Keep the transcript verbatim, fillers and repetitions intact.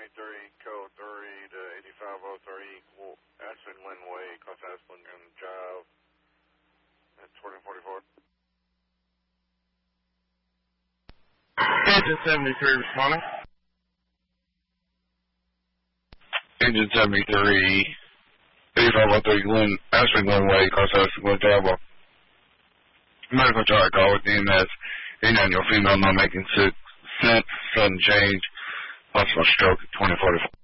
seventy-three, code three to eighty-five oh three, equal Aspen Glen Way, across Aspen Glen Drive, at twenty forty-four. Engine seventy-three responding. Engine seventy-three, eighty-five oh three, Glen, Aspen Glen Way, across Aspen Glen Drive. Medical charge call with D M S. eighty-nine, your female not making sense, sudden change, possible stroke at twenty forty-four.